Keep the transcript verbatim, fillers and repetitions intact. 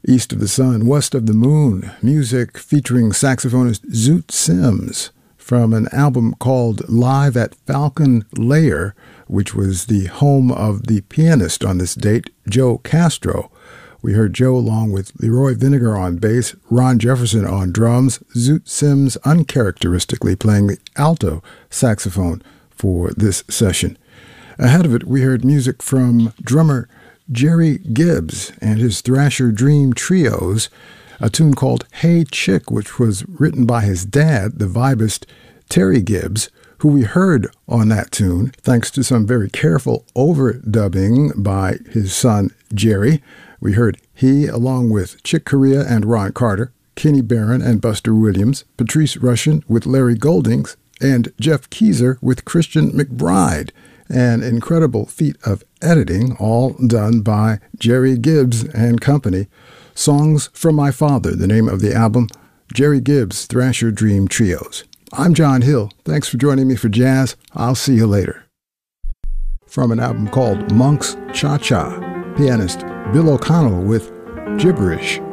East of the Sun, West of the Moon, music featuring saxophonist Zoot Sims from an album called Live at Falcon Layer, which was the home of the pianist on this date, Joe Castro. We heard Joe along with Leroy Vinegar on bass, Ron Jefferson on drums, Zoot Sims uncharacteristically playing the alto saxophone for this session. Ahead of it, we heard music from drummer Jerry Gibbs and his Thrasher Dream Trios, a tune called Hey Chick, which was written by his dad, the vibist Terry Gibbs, who we heard on that tune, thanks to some very careful overdubbing by his son Jerry. We heard he, along with Chick Corea and Ron Carter, Kenny Barron and Buster Williams, Patrice Rushen with Larry Goldings, and Jeff Keezer with Christian McBride. An incredible feat of editing, all done by Jerry Gibbs and company. Songs from My Father, the name of the album, Jerry Gibbs Thrasher Dream Trios. I'm John Hill. Thanks for joining me for jazz. I'll see you later. From an album called Monk's Cha-Cha, pianist Bill O'Connell with Gibberish.